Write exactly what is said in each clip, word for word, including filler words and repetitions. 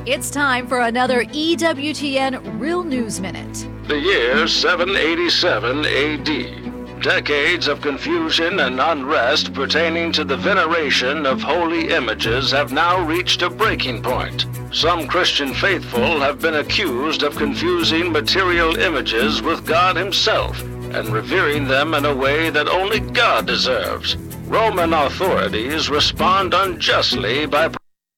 It's time for another E W T N Real News Minute. The year seven eighty-seven A D. Decades of confusion and unrest pertaining to the veneration of holy images have now reached a breaking point. Some Christian faithful have been accused of confusing material images with God Himself and revering them in a way that only God deserves. Roman authorities respond unjustly by...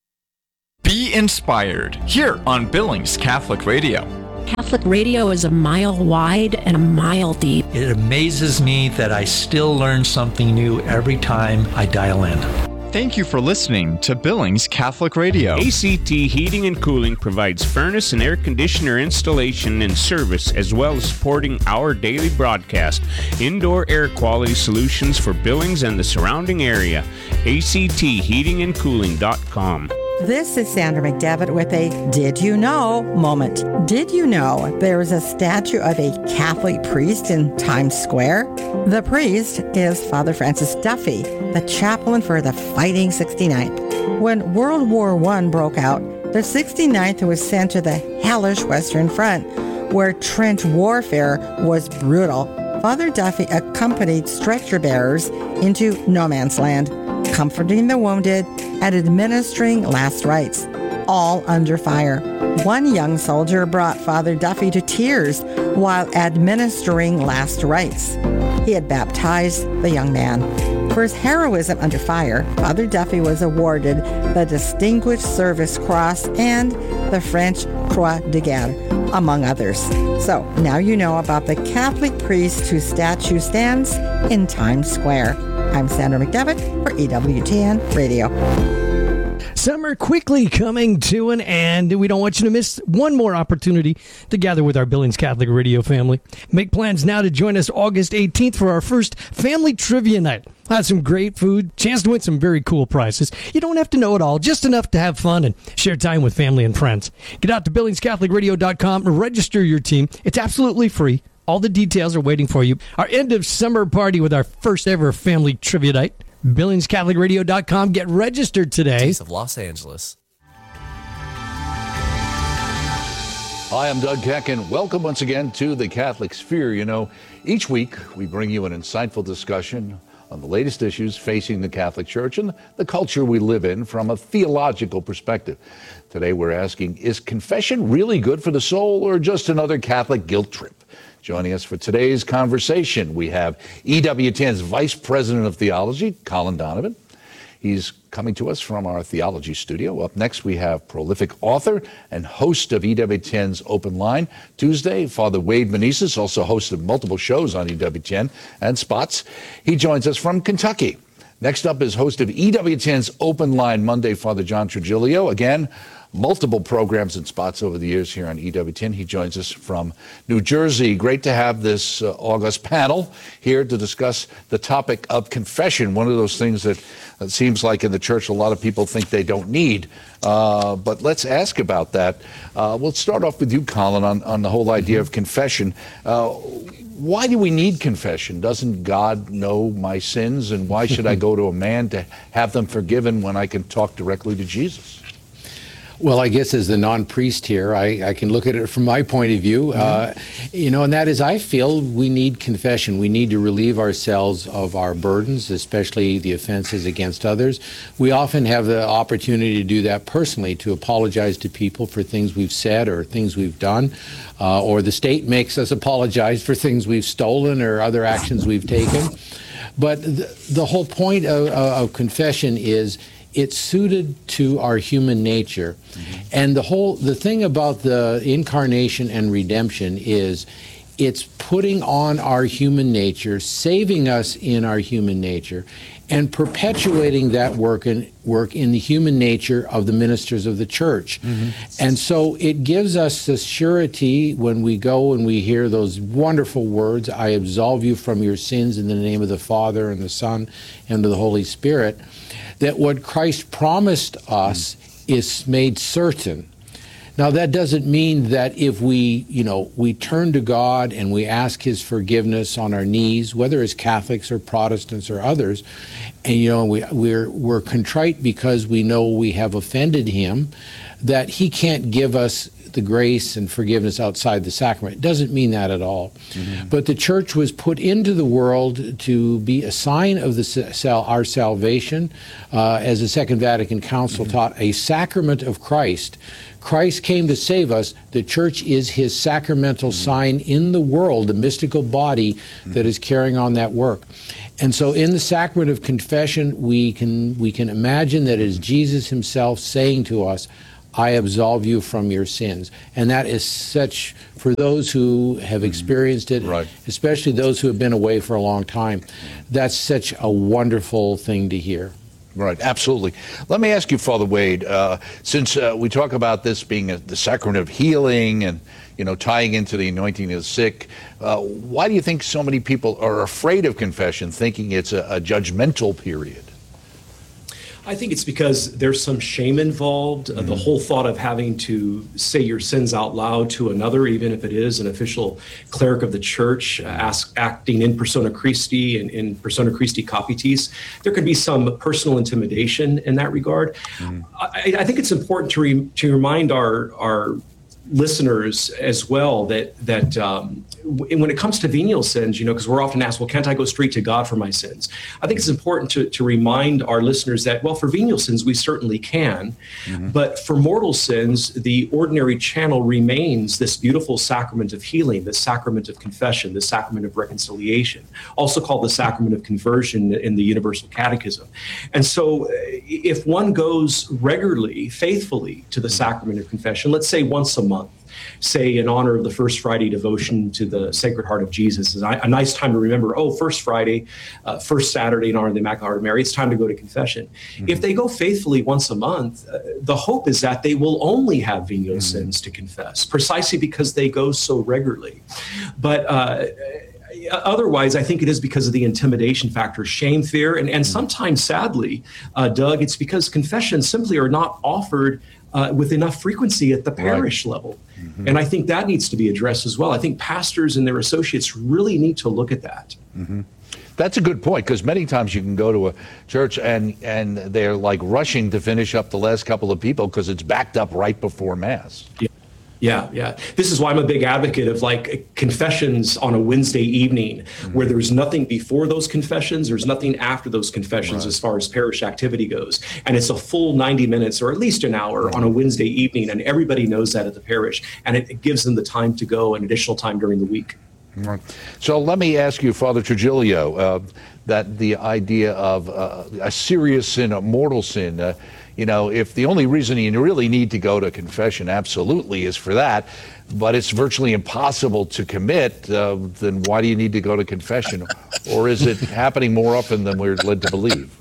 Be inspired here on Billings Catholic Radio. Catholic radio is a mile wide and a mile deep. It amazes me that I still learn something new every time I dial in. Thank you for listening to Billings Catholic Radio. A C T Heating and Cooling provides furnace and air conditioner installation and service, as well as supporting our daily broadcast. Indoor air quality solutions for Billings and the surrounding area. A C T heating and cooling dot com. This is Sandra McDevitt with a Did You Know moment. Did you know there is a statue of a Catholic priest in Times Square? The priest is Father Francis Duffy, the chaplain for the Fighting sixty-ninth. When World War One broke out, the sixty-ninth was sent to the hellish Western Front, where trench warfare was brutal. Father Duffy accompanied stretcher bearers into no man's land, comforting the wounded and administering last rites, all under fire. One young soldier brought Father Duffy to tears while administering last rites. He had baptized the young man. For his heroism under fire, Father Duffy was awarded the Distinguished Service Cross and the French Croix de Guerre, among others. So now you know about the Catholic priest whose statue stands in Times Square. I'm Sandra McDevitt for E W T N Radio. Summer quickly coming to an end. We don't want you to miss one more opportunity to gather with our Billings Catholic Radio family. Make plans now to join us August eighteenth for our first Family Trivia Night. Have some great food, chance to win some very cool prizes. You don't have to know it all, just enough to have fun and share time with family and friends. Get out to billings catholic radio dot com and register your team. It's absolutely free. All the details are waiting for you. Our end of summer party with our first ever Family Trivia Night. billings catholic radio dot com. Get registered today. Taste of Los Angeles. Hi, I'm Doug Keck, and welcome once again to the Catholic Sphere. You know, each week we bring you an insightful discussion on the latest issues facing the Catholic Church and the culture we live in from a theological perspective. Today we're asking, is confession really good for the soul or just another Catholic guilt trip? Joining us for today's conversation, we have E W T N's Vice President of Theology, Colin Donovan. He's coming to us from our theology studio. Up next, we have prolific author and host of E W T N's Open Line Tuesday, Father Wade Meneses, also host of multiple shows on E W T N and Spots. He joins us from Kentucky. Next up is host of E W T N's Open Line Monday, Father John Trigilio. Again, multiple programs and spots over the years here on E W T N. He joins us from New Jersey. Great to have this uh, august panel here to discuss the topic of confession, one of those things that it seems like in the church a lot of people think they don't need. Uh, but let's ask about that. Uh, we'll start off with you, Colin, on, on the whole idea mm-hmm. of confession. Uh, why do we need confession? Doesn't God know my sins? And why should I go to a man to have them forgiven when I can talk directly to Jesus? Well, I guess as the non-priest here, I, I can look at it from my point of view, mm-hmm. uh, you know, and that is I feel we need confession. We need to relieve ourselves of our burdens, especially the offenses against others. We often have the opportunity to do that personally, to apologize to people for things we've said or things we've done, uh, or the state makes us apologize for things we've stolen or other actions we've taken. But the, the whole point of, of confession is it's suited to our human nature. Mm-hmm. And the whole the thing about the incarnation and redemption is it's putting on our human nature, saving us in our human nature, and perpetuating that work in, work in the human nature of the ministers of the church. Mm-hmm. And so it gives us the surety when we go and we hear those wonderful words, I absolve you from your sins in the name of the Father and the Son and of the Holy Spirit, that what Christ promised us mm-hmm. is made certain. Now, that doesn't mean that if we, you know, we turn to God and we ask his forgiveness on our knees, whether as Catholics or Protestants or others, and you know we we're we're contrite because we know we have offended him, that he can't give us the grace and forgiveness outside the sacrament. It doesn't mean that at all. Mm-hmm. But the church was put into the world to be a sign of the sal- our salvation, uh, as the Second Vatican Council mm-hmm. taught, a sacrament of Christ. Christ came to save us. The church is his sacramental mm-hmm. sign in the world, the mystical body mm-hmm. that is carrying on that work. And so in the sacrament of confession, we can we can imagine that it is Jesus himself saying to us, I absolve you from your sins. And that is such, for those who have experienced it, right. especially those who have been away for a long time, that's such a wonderful thing to hear. Right, absolutely. Let me ask you, Father Wade, uh, since uh, we talk about this being a, the sacrament of healing and, you know, tying into the anointing of the sick, uh, why do you think so many people are afraid of confession, thinking it's a, a judgmental period? I think it's because there's some shame involved. Mm-hmm. Uh, the whole thought of having to say your sins out loud to another, even if it is an official cleric of the church, uh, ask, acting in persona Christi and in persona Christi capitis, there can be some personal intimidation in that regard. Mm-hmm. I, I think it's important to re, to remind our our listeners as well that that um, when it comes to venial sins, you know, because we're often asked, well, can't I go straight to God for my sins? I think it's important to, to remind our listeners that, well, for venial sins, we certainly can. Mm-hmm. But for mortal sins, the ordinary channel remains this beautiful sacrament of healing, the sacrament of confession, the sacrament of reconciliation, also called the sacrament of conversion in the Universal Catechism. And so if one goes regularly, faithfully to the sacrament of confession, let's say once a month, say in honor of the First Friday devotion to the Sacred Heart of Jesus, is a nice time to remember, oh, First Friday, uh, First Saturday in honor of the Immaculate Heart of Mary, it's time to go to confession. Mm-hmm. If they go faithfully once a month, uh, the hope is that they will only have venial mm-hmm. sins to confess, precisely because they go so regularly. But uh, otherwise, I think it is because of the intimidation factor, shame, fear, and, and sometimes, sadly, uh, Doug, it's because confessions simply are not offered Uh, with enough frequency at the parish right. level. Mm-hmm. And I think that needs to be addressed as well. I think pastors and their associates really need to look at that. Mm-hmm. That's a good point, because many times you can go to a church and, and they're like rushing to finish up the last couple of people because it's backed up right before Mass. Yeah. Yeah, yeah. This is why I'm a big advocate of like confessions on a Wednesday evening, mm-hmm. where there's nothing before those confessions, there's nothing after those confessions right. as far as parish activity goes. And it's a full ninety minutes or at least an hour right. on a Wednesday evening, and everybody knows that at the parish, and it, it gives them the time to go and additional time during the week. Right. So let me ask you, Father Trigilio, uh, that the idea of uh, a serious sin, a mortal sin, uh, you know, if the only reason you really need to go to confession absolutely is for that, but it's virtually impossible to commit, uh, then why do you need to go to confession? Or is it happening more often than we're led to believe?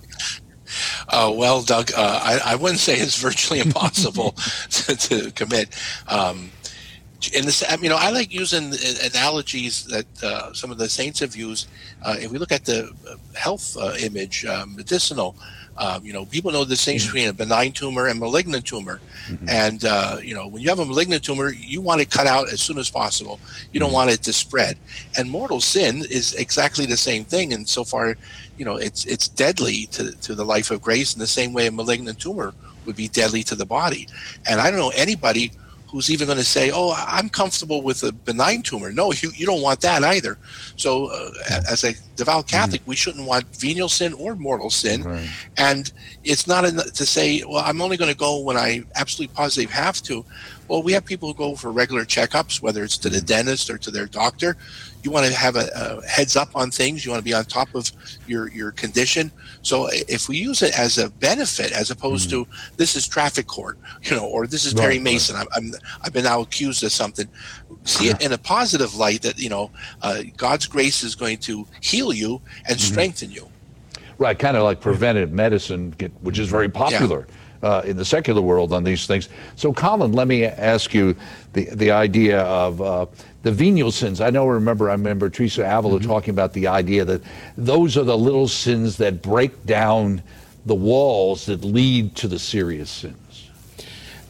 Uh, well, Doug, uh, I, I wouldn't say it's virtually impossible to, to commit. Um, in this, you know, I like using analogies that uh, some of the saints have used. Uh, if we look at the health uh, image, uh, medicinal, Um, you know, people know the distinction between a benign tumor and malignant tumor. Mm-hmm. And, uh, you know, when you have a malignant tumor, you want it cut out as soon as possible. You don't mm-hmm. want it to spread. And mortal sin is exactly the same thing. And so far, you know, it's it's deadly to, to the life of grace in the same way a malignant tumor would be deadly to the body. And I don't know anybody who's even going to say, oh, I'm comfortable with a benign tumor. No, you, you don't want that either. So uh, as a devout Catholic, mm-hmm. we shouldn't want venial sin or mortal sin. Right. And it's not enough to say, well, I'm only going to go when I absolutely positively have to. Well, we have people who go for regular checkups, whether it's to the dentist or to their doctor. You want to have a, a heads up on things. You want to be on top of your, your condition. So if we use it as a benefit, as opposed mm-hmm. to this is traffic court, you know, or this is right, Perry Mason, right. I'm, I'm, I've been now accused of something. See yeah. it in a positive light that, you know, uh, God's grace is going to heal you and mm-hmm. strengthen you. Right, kind of like preventive medicine, which is very popular. Yeah. Uh, in the secular world on these things. So, Colin, let me ask you the the idea of uh, the venial sins. I know, remember, I remember Teresa Avila mm-hmm. talking about the idea that those are the little sins that break down the walls that lead to the serious sins.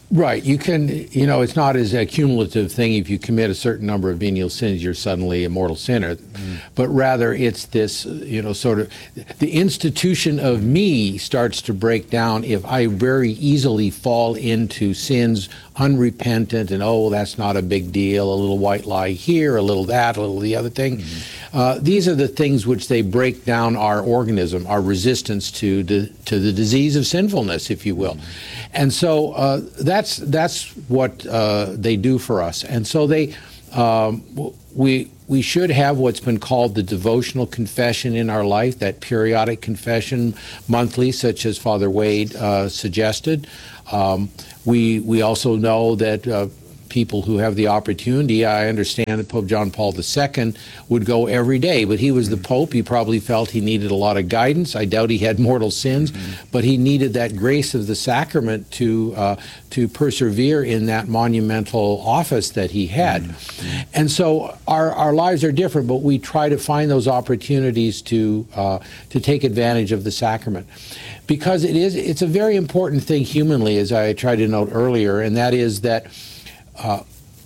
Right. You can, you know, it's not as a cumulative thing. If you commit a certain number of venial sins, you're suddenly a mortal sinner. Mm. But rather, it's this, you know, sort of, the institution of me starts to break down if I very easily fall into sins unrepentant and, oh, that's not a big deal, a little white lie here, a little that, a little the other thing. Mm-hmm. Uh, these are the things which they break down our organism, our resistance to the, to the disease of sinfulness, if you will. Mm-hmm. And so uh, that's that's what uh, they do for us. And so they um, we we should have what's been called the devotional confession in our life, that periodic confession monthly, such as Father Wade uh, suggested. Um, we we also know that uh, people who have the opportunity, I understand that Pope John Paul the Second would go every day, but he was the Pope. He probably felt he needed a lot of guidance. I doubt he had mortal sins, mm-hmm. but he needed that grace of the sacrament to uh, to persevere in that monumental office that he had. Mm-hmm. And so our, our lives are different, but we try to find those opportunities to uh, to take advantage of the sacrament. Because it is, it's a very important thing humanly, as I tried to note earlier, and that is that Uh,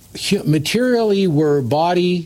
materially, we're body,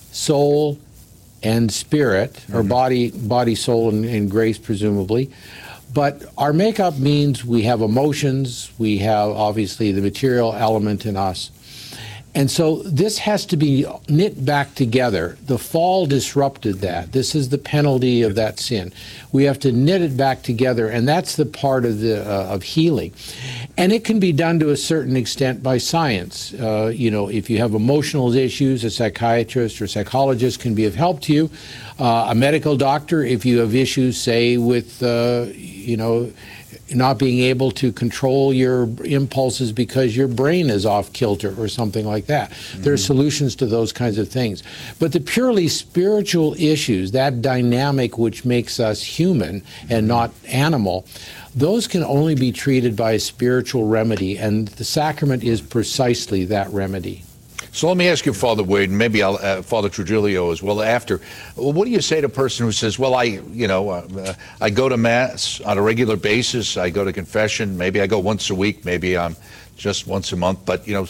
soul, and spirit, mm-hmm. or body, body, soul, and, and grace, presumably. But our makeup means we have emotions, we have obviously the material element in us. And so this has to be knit back together. The fall disrupted that. This is the penalty of that sin. We have to knit it back together, and that's the part of the uh, of healing. And it can be done to a certain extent by science. Uh, you know, if you have emotional issues, a psychiatrist or psychologist can be of help to you. Uh, a medical doctor, if you have issues, say, with, uh, you know, not being able to control your impulses because your brain is off kilter or something like that. Mm-hmm. There are solutions to those kinds of things. But the purely spiritual issues, that dynamic which makes us human and not animal, those can only be treated by a spiritual remedy, and the sacrament is precisely that remedy. So let me ask you, Father Wade, and maybe I'll, uh, Father Trujillo as well after. Well, what do you say to a person who says, well, I, you know, uh, I go to Mass on a regular basis, I go to confession, maybe I go once a week, maybe I'm just once a month, but, you know,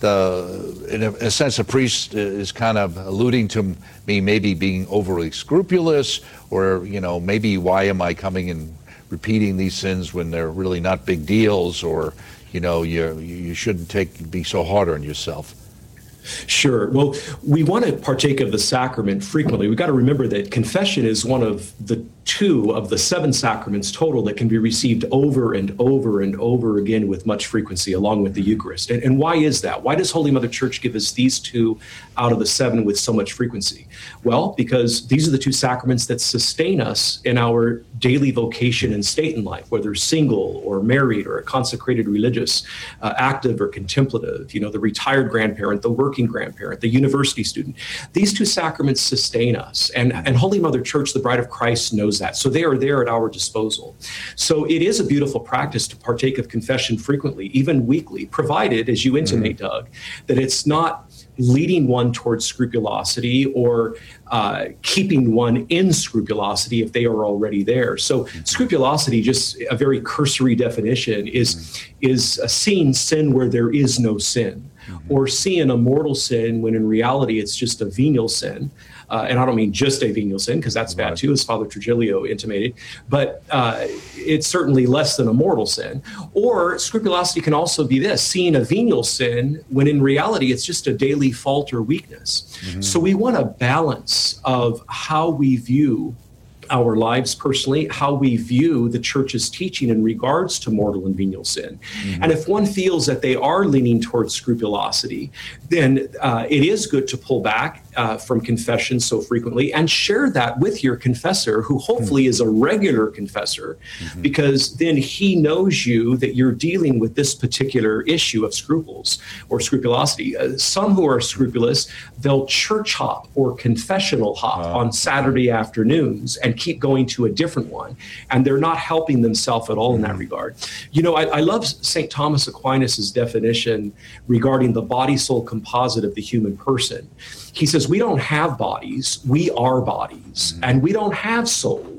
the, in a, in a sense, a priest is kind of alluding to me maybe being overly scrupulous, or, you know, maybe why am I coming and repeating these sins when they're really not big deals, or, you know, you you shouldn't take be so hard on yourself. Sure. Well, we want to partake of the sacrament frequently. We've got to remember that confession is one of the two of the seven sacraments total that can be received over and over and over again with much frequency, along with the Eucharist. And, and why is that? Why does Holy Mother Church give us these two out of the seven with so much frequency? Well, because these are the two sacraments that sustain us in our daily vocation and state in life, whether single or married or a consecrated religious, uh, active or contemplative, you know, the retired grandparent, the working grandparent, the university student. These two sacraments sustain us. And, and Holy Mother Church, the Bride of Christ, knows that. So they are there at our disposal. So it is a beautiful practice to partake of confession frequently, even weekly, provided, as you intimate, mm-hmm. Doug, that it's not leading one towards scrupulosity or uh, keeping one in scrupulosity if they are already there. So mm-hmm. scrupulosity, just a very cursory definition, is, mm-hmm. is a seeing sin where there is no sin, mm-hmm. or seeing a mortal sin when in reality it's just a venial sin. Uh, and I don't mean just a venial sin, because that's bad too, as Father Trujillo intimated, but uh, it's certainly less than a mortal sin. Or scrupulosity can also be this, seeing a venial sin when in reality it's just a daily fault or weakness. Mm-hmm. So we want a balance of how we view our lives personally, how we view the church's teaching in regards to mortal and venial sin. Mm-hmm. And if one feels that they are leaning towards scrupulosity, then uh, it is good to pull back uh, from confession so frequently and share that with your confessor, who hopefully mm-hmm. is a regular confessor, mm-hmm. because then he knows you that you're dealing with this particular issue of scruples or scrupulosity. Uh, some who are scrupulous, they'll church hop or confessional hop wow. on Saturday afternoons and keep going to a different one, and they're not helping themselves at all mm-hmm. in that regard. You know, I, I love Saint Thomas Aquinas's definition regarding the body-soul composite of the human person. He says, we don't have bodies, we are bodies, mm-hmm. and we don't have souls,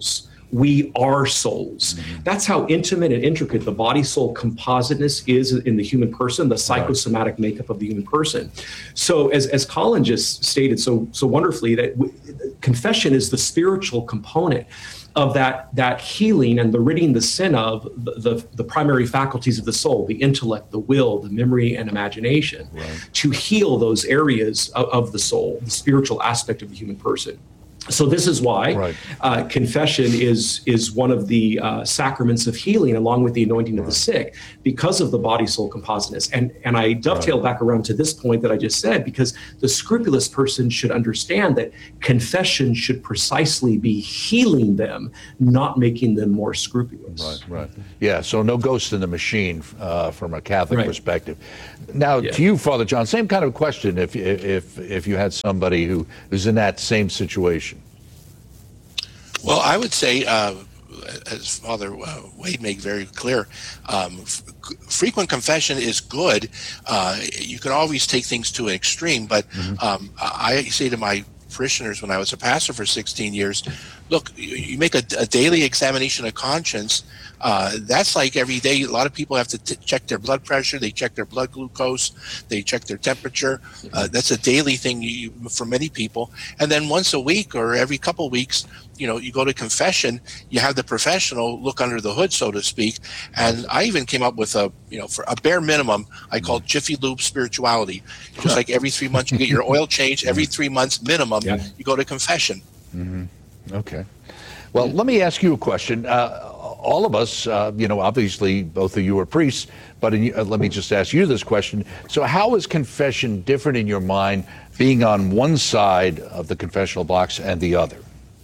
we are souls. Mm-hmm. That's how intimate and intricate the body-soul compositeness is in the human person, the psychosomatic right. makeup of the human person. So as, as Colin just stated so so wonderfully, that w- confession is the spiritual component of that that healing and the ridding the sin of the, the, the primary faculties of the soul, the intellect, the will, the memory, and imagination, right. to heal those areas of, of the soul, the spiritual aspect of the human person. So this is why right. uh, confession is is one of the uh, sacraments of healing, along with the anointing right. of the sick, because of the body-soul compositeness. And and I dovetail right. back around to this point that I just said, because the scrupulous person should understand that confession should precisely be healing them, not making them more scrupulous. Right, right. Yeah, so no ghost in the machine uh, from a Catholic right. perspective. Now, yeah. to you, Father John, same kind of question if if if you had somebody who who's in that same situation. Well, I would say, uh, as Father uh, Wade made very clear, um, f- frequent confession is good. Uh, you can always take things to an extreme, but mm-hmm. um, I say to my parishioners when I was a pastor for sixteen years, look, you, you make a, a daily examination of conscience. Uh, that's like every day. A lot of people have to t- check their blood pressure. They check their blood glucose. They check their temperature. Uh, that's a daily thing you, for many people. And then once a week or every couple of weeks, you know, you go to confession. You have the professional look under the hood, so to speak. And I even came up with a, you know, for a bare minimum, I call it Jiffy Lube spirituality. Just like every three months you get your oil change. Every three months minimum, yeah. you go to confession. Mm-hmm. Okay. Well, let me ask you a question. Uh, all of us, uh, you know, obviously both of you are priests, but in, uh, let me just ask you this question. So how is confession different in your mind, being on one side of the confessional box and the other?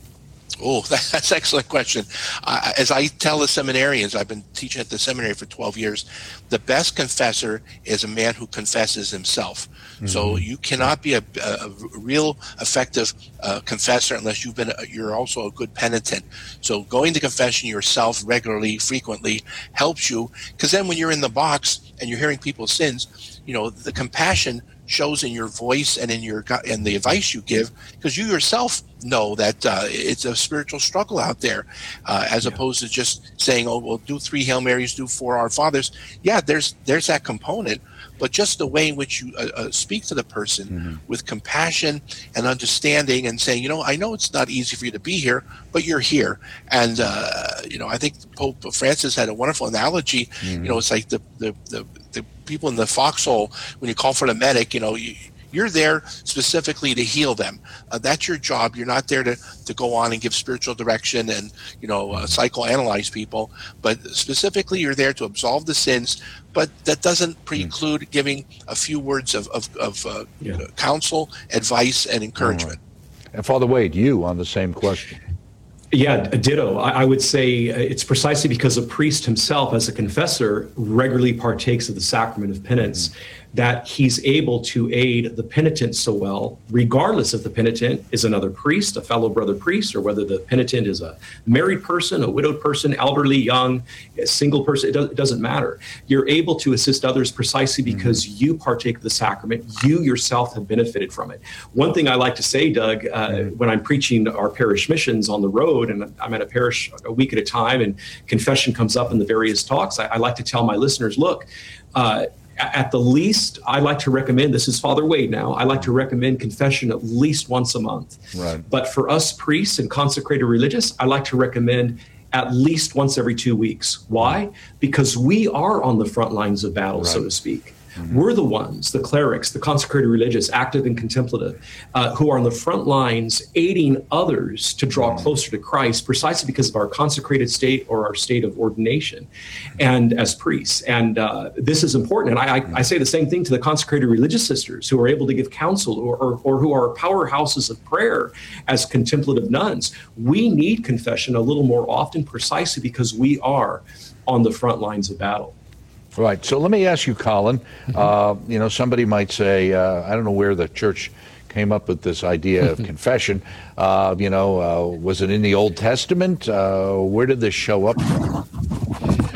Oh, that's an excellent question. Uh, as I tell the seminarians, I've been teaching at the seminary for twelve years, the best confessor is a man who confesses himself. Mm-hmm. So you cannot be a, a real effective uh, confessor unless you've been, a, you're also a good penitent. So going to confession yourself regularly, frequently helps you, because then when you're in the box and you're hearing people's sins, you know, the compassion shows in your voice and in your and the advice you give, because you yourself know that uh, it's a spiritual struggle out there, uh, as yeah. opposed to just saying, "Oh, well, do three Hail Marys, do four Our Fathers." Yeah, there's there's that component, but just the way in which you uh, uh, speak to the person mm-hmm. with compassion and understanding, and saying, you know, I know it's not easy for you to be here, but you're here, and uh, you know, I think Pope Francis had a wonderful analogy. Mm-hmm. You know, it's like the the the the people in the foxhole, when you call for the medic, you know, you, you're there specifically to heal them. Uh, that's your job. You're not there to, to go on and give spiritual direction and, you know, uh, psychoanalyze people, but specifically you're there to absolve the sins. But that doesn't preclude giving a few words of, of, of uh, yeah. counsel, advice, and encouragement. Right. And Father Wade, you on the same question. Yeah, ditto. I, I would say it's precisely because a priest himself, as a confessor, regularly partakes of the sacrament of penance, mm-hmm. that he's able to aid the penitent so well, regardless if the penitent is another priest, a fellow brother priest, or whether the penitent is a married person, a widowed person, elderly, young, a single person. It, does, it doesn't matter. You're able to assist others precisely because mm-hmm. you partake of the sacrament. You yourself have benefited from it. One thing I like to say, Doug, uh, mm-hmm. when I'm preaching our parish missions on the road, and I'm at a parish a week at a time, and confession comes up in the various talks, I, I like to tell my listeners, look, uh, at the least, I like to recommend, this is Father Wade now, I like to recommend confession at least once a month. Right. But for us priests and consecrated religious, I like to recommend at least once every two weeks. Why? Because we are on the front lines of battle, right. so to speak. Mm-hmm. We're the ones, the clerics, the consecrated religious, active and contemplative, uh, who are on the front lines aiding others to draw mm-hmm. closer to Christ, precisely because of our consecrated state or our state of ordination, and as priests. And uh, this is important. And I, I, I say the same thing to the consecrated religious sisters who are able to give counsel, or, or, or who are powerhouses of prayer as contemplative nuns. We need confession a little more often, precisely because we are on the front lines of battle. Right. So let me ask you, Colin, mm-hmm. uh, you know, somebody might say, uh, I don't know where the church came up with this idea of confession. Uh, you know, uh, was it in the Old Testament? Uh, where did this show up from?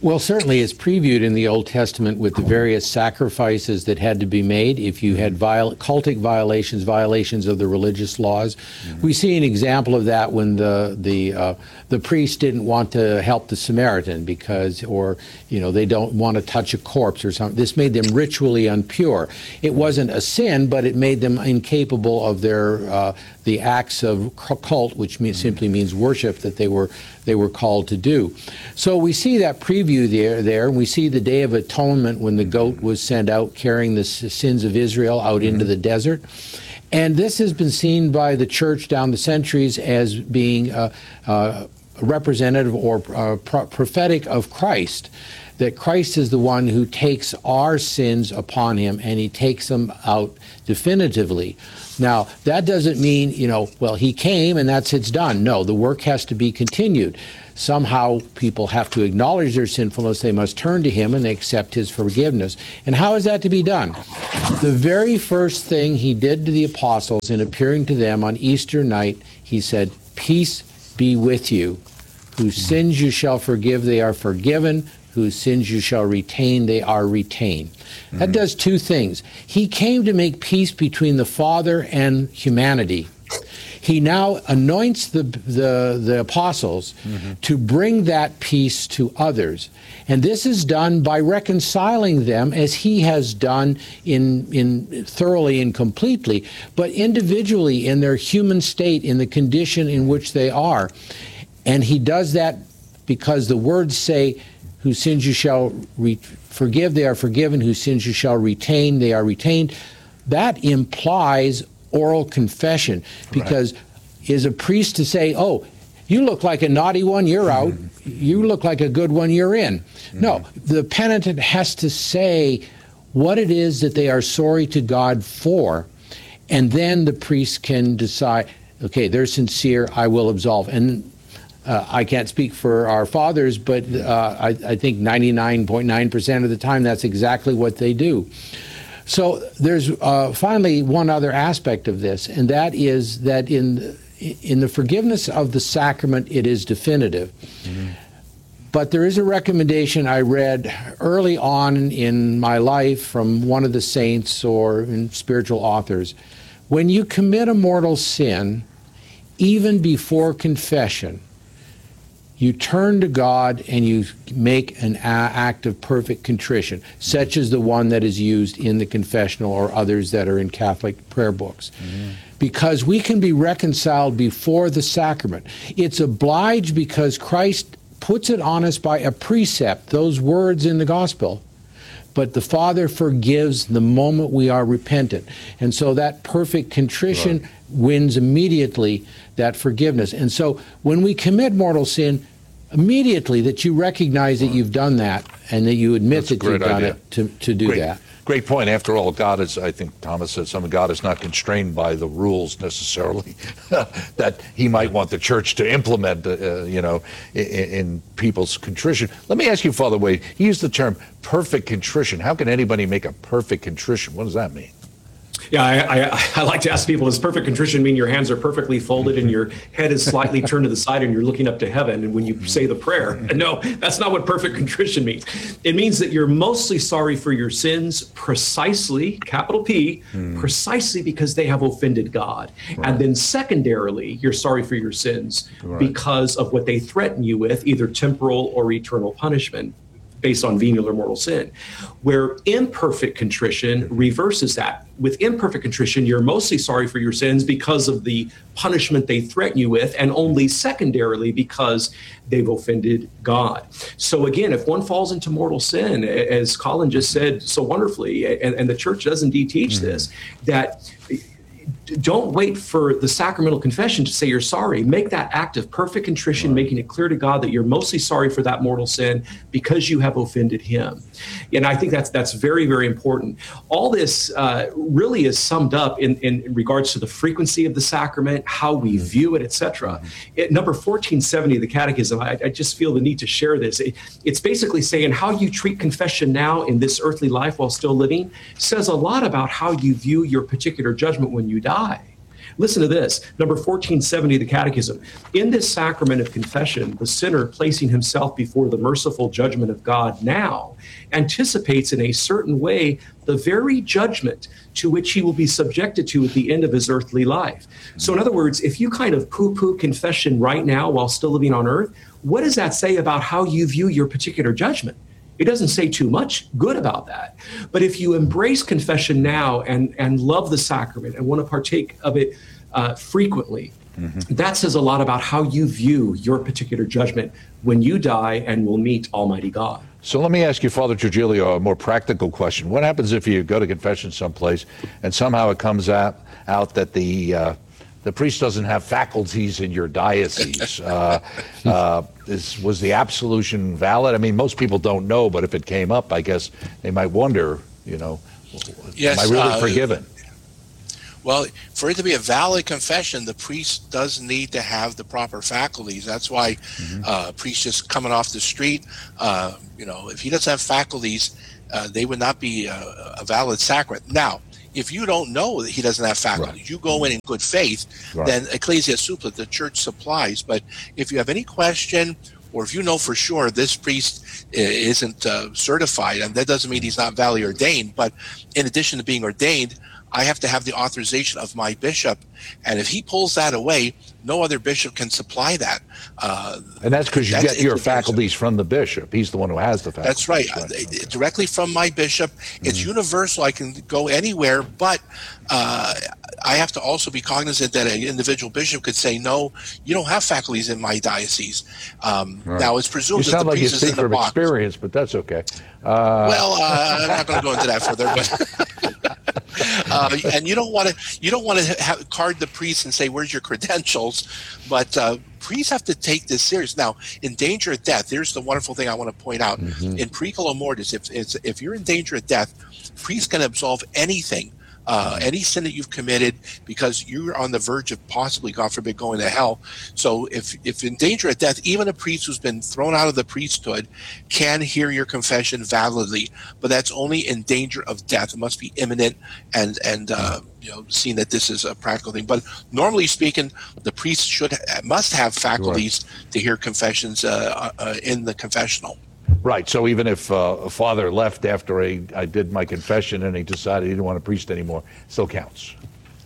Well, certainly it's previewed in the Old Testament with the various sacrifices that had to be made if you had viol- cultic violations, violations of the religious laws. Mm-hmm. We see an example of that when the the uh, the priest didn't want to help the Samaritan because, or you know, they don't want to touch a corpse or something. This made them ritually impure. It wasn't a sin, but it made them incapable of their uh, the acts of cult, which means, simply means worship, that they were they were called to do. So we see that preview there, there, and we see the Day of Atonement when the goat was sent out carrying the s- sins of Israel out mm-hmm. into the desert. And this has been seen by the church down the centuries as being uh, uh, representative or uh, pro- prophetic of Christ, that Christ is the one who takes our sins upon him and he takes them out definitively. Now, that doesn't mean, you know, well, he came and that's it's done. No, the work has to be continued. Somehow people have to acknowledge their sinfulness. They must turn to him and accept his forgiveness. And how is that to be done? The very first thing he did to the apostles in appearing to them on Easter night, he said, "Peace be with you. Whose sins you shall forgive, they are forgiven. Whose sins you shall retain, they are retained." Mm-hmm. That does two things. He came to make peace between the Father and humanity. He now anoints the the, the apostles mm-hmm. to bring that peace to others. And this is done by reconciling them as he has done in, in thoroughly and completely, but individually in their human state, in the condition in which they are. And he does that because the words say, "Whose sins you shall re- forgive, they are forgiven. Whose sins you shall retain, they are retained." That implies oral confession, because right. is a priest to say, "Oh, you look like a naughty one, you're out. Mm-hmm. You look like a good one, you're in." Mm-hmm. No, the penitent has to say what it is that they are sorry to God for, and then the priest can decide, okay, they're sincere, I will absolve. And Uh, I can't speak for our fathers, but uh, I, I think ninety-nine point nine percent of the time that's exactly what they do. So there's uh, finally one other aspect of this, and that is that in in the forgiveness of the sacrament, it is definitive. Mm-hmm. But there is a recommendation I read early on in my life from one of the saints or in spiritual authors. When you commit a mortal sin, even before confession, you turn to God and you make an a- act of perfect contrition, such as the one that is used in the confessional or others that are in Catholic prayer books. Mm-hmm. Because we can be reconciled before the sacrament. It's obliged because Christ puts it on us by a precept, those words in the gospel. But the Father forgives the moment we are repentant. And so that perfect contrition right. wins immediately that forgiveness. And so when we commit mortal sin, immediately that you recognize that you've done that and that you admit That's that you've done idea. it to, to do great, that. Great point. After all, God is, I think Thomas said something, God is not constrained by the rules necessarily that he might want the church to implement, uh, you know, in, in people's contrition. Let me ask you, Father Wade, you used the term perfect contrition. How can anybody make a perfect contrition? What does that mean? Yeah, I, I, I like to ask people, does perfect contrition mean your hands are perfectly folded and your head is slightly turned to the side and you're looking up to heaven and when you say the prayer? No, that's not what perfect contrition means. It means that you're mostly sorry for your sins precisely, capital P, mm. precisely because they have offended God. Right. And then secondarily, you're sorry for your sins right. because of what they threaten you with, either temporal or eternal punishment, based on venial or mortal sin, where imperfect contrition reverses that. With imperfect contrition, you're mostly sorry for your sins because of the punishment they threaten you with, and only secondarily because they've offended God. So again, if one falls into mortal sin, as Colin just said so wonderfully, and, and the church does indeed teach mm-hmm. this, that don't wait for the sacramental confession to say you're sorry. Make that act of perfect contrition, right. making it clear to God that you're mostly sorry for that mortal sin because you have offended him. And I think that's that's very, very important. All this uh, really is summed up in, in regards to the frequency of the sacrament, how we mm-hmm. view it, et cetera. Mm-hmm. At number fourteen seventy of the Catechism, I, I just feel the need to share this. It, it's basically saying how you treat confession now in this earthly life while still living says a lot about how you view your particular judgment when you die. Listen to this, number fourteen seventy of the Catechism. In this sacrament of confession, the sinner placing himself before the merciful judgment of God now anticipates in a certain way the very judgment to which he will be subjected to at the end of his earthly life. So in other words, if you kind of poo-poo confession right now while still living on earth, what does that say about how you view your particular judgment? It doesn't say too much good about that. But if you embrace confession now and, and love the sacrament and want to partake of it uh, frequently, mm-hmm. that says a lot about how you view your particular judgment when you die and will meet Almighty God. So let me ask you, Father Trujillo, a more practical question. What happens if you go to confession someplace and somehow it comes out, out that the uh, the priest doesn't have faculties in your diocese? Uh, uh, is, was the absolution valid? I mean, most people don't know, but if it came up, I guess they might wonder, you know, yes, am I really uh, forgiven? Well, for it to be a valid confession, the priest does need to have the proper faculties. That's why mm-hmm. uh, priests just coming off the street, uh, you know, if he doesn't have faculties, uh, they would not be a, a valid sacrament. Now, if you don't know that he doesn't have faculties, right. you go in in good faith, right. then Ecclesia Supplet, the church supplies. But if you have any question, or if you know for sure this priest isn't uh, certified, and that doesn't mean he's not validly ordained, but in addition to being ordained, I have to have the authorization of my bishop, and if he pulls that away, no other bishop can supply that. Uh, and that's because you get your faculties from the bishop. He's the one who has the faculties. That's right. right. Uh, okay. Directly from my bishop. It's mm-hmm. universal. I can go anywhere, but uh, I have to also be cognizant that an individual bishop could say, no, you don't have faculties in my diocese. Um, right. Now, it's presumed you that the like priest is in the box. You sound like you speak from experience, but that's okay. Uh, well, uh, I'm not going to go into that further, but... Uh, and you don't want to you don't want to have, card the priest and say, where's your credentials? But uh, priests have to take this serious. Now, in danger of death, here's the wonderful thing I want to point out. Mm-hmm. In periculo mortis, if, if, if you're in danger of death, priests can absolve anything. Uh, any sin that you've committed because you're on the verge of possibly, God forbid, going to hell. So if, if in danger of death, even a priest who's been thrown out of the priesthood can hear your confession validly, but that's only in danger of death. It must be imminent and, and uh, you know, seeing that this is a practical thing. But normally speaking, the priest should must have faculties right. to hear confessions uh, uh, in the confessional. Right. So even if uh, a father left after I, I did my confession and he decided he didn't want to priest anymore, it still counts.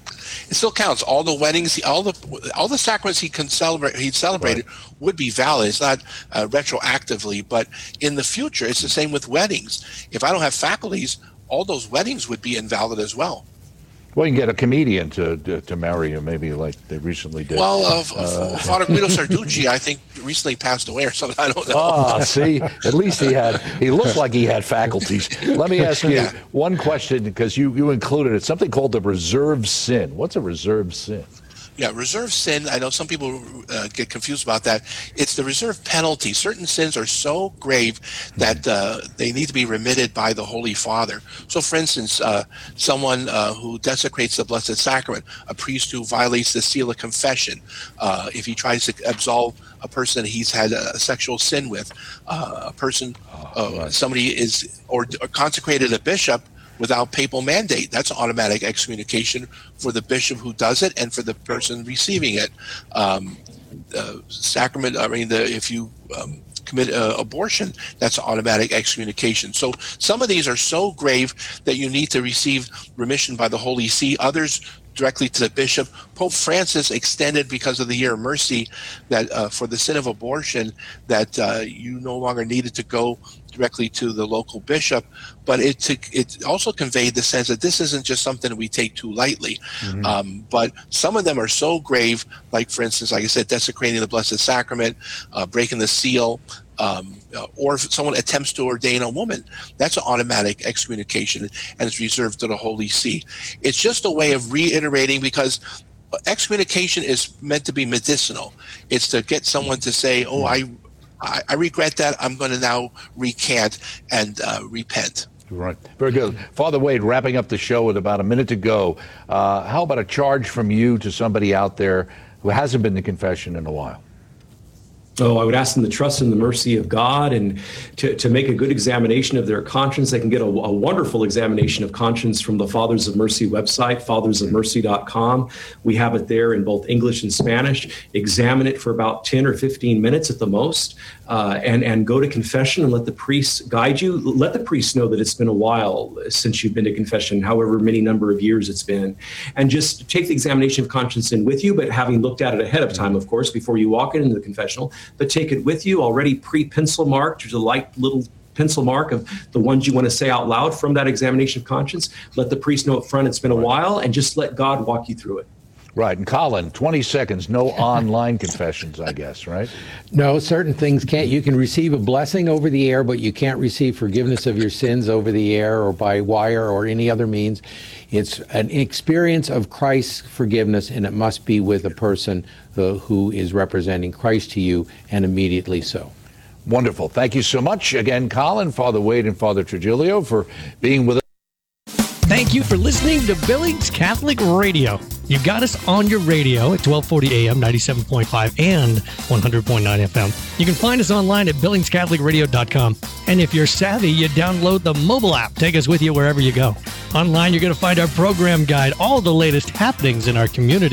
It still counts. All the weddings, all the all the sacraments he can celebrate, he celebrated right. would be valid. It's not uh, retroactively, but in the future, it's the same with weddings. If I don't have faculties, all those weddings would be invalid as well. Well, you can get a comedian to to, to marry you, maybe like they recently did. Well, uh, uh, Father Guido Sarducci, I think, recently passed away or something. I don't know. Ah, see, at least he had, he looked like he had faculties. Let me ask you yeah. one question, because you, you included it, something called the reserved sin. What's a reserved sin? Yeah, reserved sin, I know some people uh, get confused about that. It's the reserved penalty. Certain sins are so grave that uh, they need to be remitted by the Holy Father. So, for instance, uh, someone uh, who desecrates the Blessed Sacrament, a priest who violates the seal of confession, uh, if he tries to absolve a person that he's had a sexual sin with, uh, a person, uh, right. somebody is, or, or consecrated a bishop, without papal mandate, that's automatic excommunication for the bishop who does it and for the person receiving it. Um, uh, sacrament, I mean, the, if you um, commit uh, abortion, that's automatic excommunication. So some of these are so grave that you need to receive remission by the Holy See. Others directly to the bishop. Pope Francis extended, because of the Year of Mercy, that uh, for the sin of abortion, that uh, you no longer needed to go directly to the local bishop, but it to, it also conveyed the sense that this isn't just something we take too lightly. Mm-hmm. Um, but some of them are so grave, like, for instance, like I said, desecrating the Blessed Sacrament, uh, breaking the seal, um, uh, or if someone attempts to ordain a woman, that's an automatic excommunication, and it's reserved to the Holy See. It's just a way of reiterating, because excommunication is meant to be medicinal. It's to get someone to say, oh, I I, I regret that. I'm going to now recant and uh, repent. Right. Very good. Father Wade, wrapping up the show with about a minute to go. Uh, how about a charge from you to somebody out there who hasn't been to confession in a while? Oh, I would ask them to trust in the mercy of God and to, to make a good examination of their conscience. They can get a, a wonderful examination of conscience from the Fathers of Mercy website, fathers of mercy dot com. We have it there in both English and Spanish. Examine it for about ten or fifteen minutes at the most, uh, and, and go to confession and let the priest guide you. Let the priest know that it's been a while since you've been to confession, however many number of years it's been. And just take the examination of conscience in with you, but having looked at it ahead of time, of course, before you walk into the confessional. But take it with you already pre-pencil marked. There's a light little pencil mark of the ones you want to say out loud from that examination of conscience. Let the priest know up front it's been a while, and just let God walk you through it. Right. And Colin, twenty seconds, no online confessions, I guess, right? No, certain things can't. You can receive a blessing over the air, but you can't receive forgiveness of your sins over the air or by wire or any other means. It's an experience of Christ's forgiveness, and it must be with a person uh, who is representing Christ to you, and immediately so. Wonderful. Thank you so much. Again, Colin, Father Wade, and Father Trujillo for being with us. Thank you for listening to Billings Catholic Radio. You got us on your radio at twelve forty A M, ninety-seven point five, and one hundred point nine F M. You can find us online at billings catholic radio dot com. And if you're savvy, you download the mobile app. Take us with you wherever you go. Online, you're going to find our program guide, all the latest happenings in our community.